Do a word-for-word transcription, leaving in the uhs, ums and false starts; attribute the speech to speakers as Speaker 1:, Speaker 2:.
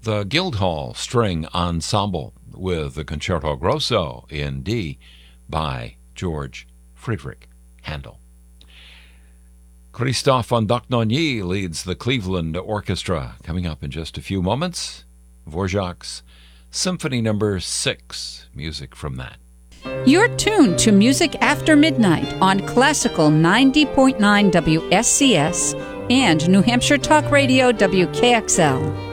Speaker 1: the Guildhall String Ensemble with the Concerto Grosso in D by George Friedrich Handel. Christophe von Dohnanyi leads the Cleveland Orchestra. Coming up in just a few moments, Dvorak's Symphony Number Six, music from that.
Speaker 2: You're tuned to Music After Midnight on Classical ninety point nine W S C S and New Hampshire Talk Radio W K X L.